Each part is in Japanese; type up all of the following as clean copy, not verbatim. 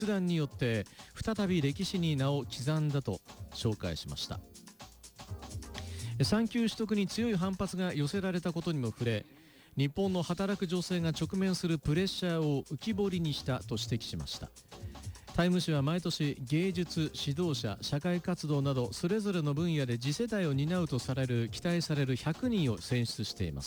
決断によって再び歴史に名を刻んだと紹介しました。産休取得に強い反発が寄せられたことにも触れ、日本の働く女性が直面するプレッシャーを浮き彫りにしたと指摘しました。タイム誌は毎年芸術、指導者、社会活動などそれぞれの分野で次世代を担うとされる期待される100人を選出しています。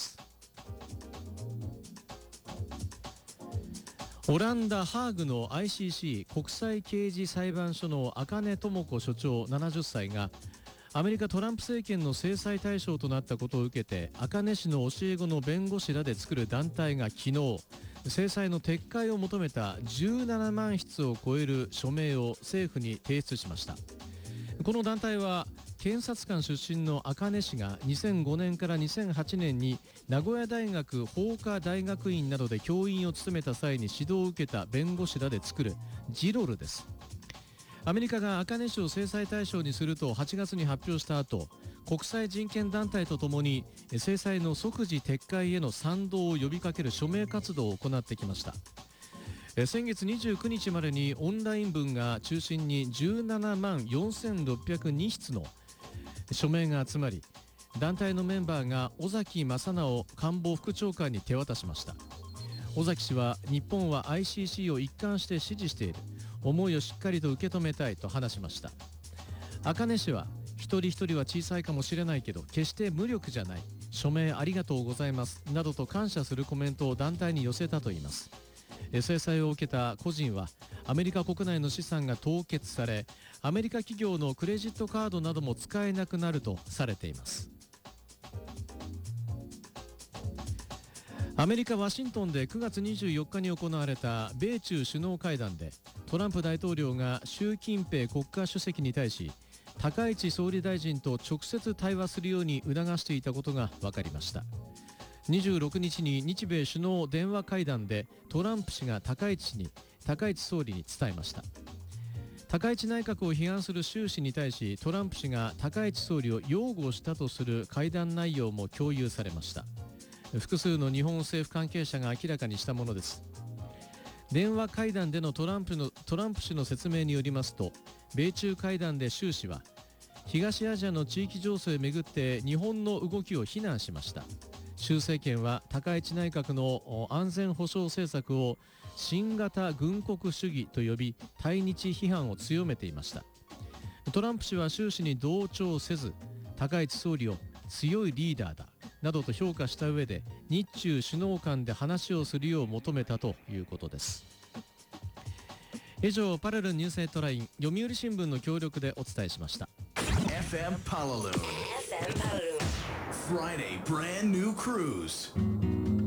オランダ・ハーグの ICC 国際刑事裁判所の茜智子所長70歳がアメリカトランプ政権の制裁対象となったことを受けて、茜氏の教え子の弁護士らで作る団体が昨日制裁の撤回を求めた17万筆を超える署名を政府に提出しました。この団体は検察官出身の茜氏が2005年から2008年に名古屋大学法科大学院などで教員を務めた際に指導を受けた弁護士らで作るジロルです。アメリカが茜氏を制裁対象にすると8月に発表した後、国際人権団体とともに制裁の即時撤回への賛同を呼びかける署名活動を行ってきました。先月29日までにオンライン分が中心に17万4602筆の署名が集まり、団体のメンバーが尾崎正直官房副長官に手渡しました。尾崎氏は日本は ICC を一貫して支持している、思いをしっかりと受け止めたいと話しました。茜氏は一人一人は小さいかもしれないけど決して無力じゃない、署名ありがとうございますなどと感謝するコメントを団体に寄せたといいます。制裁を受けた個人はアメリカ国内の資産が凍結され、アメリカ企業のクレジットカードなども使えなくなるとされています。アメリカ・ワシントンで9月24日に行われた米中首脳会談で、トランプ大統領が習近平国家主席に対し高市総理大臣と直接対話するように促していたことが分かりました。26日に日米首脳電話会談でトランプ氏が高市総理に伝えました。高市内閣を批判する習氏に対し、トランプ氏が高市総理を擁護したとする会談内容も共有されました。複数の日本政府関係者が明らかにしたものです。電話会談でのトランプ氏の説明によりますと、米中会談で習氏は東アジアの地域情勢をめぐって日本の動きを非難しました。習政権は高市内閣の安全保障政策を新型軍国主義と呼び、対日批判を強めていました。トランプ氏は習氏に同調せず、高市総理を強いリーダーだなどと評価した上で、日中首脳間で話をするよう求めたということです。以上、パラルニュースヘッドライン、読売新聞の協力でお伝えしました。 FM Palalu Friday brand new cruise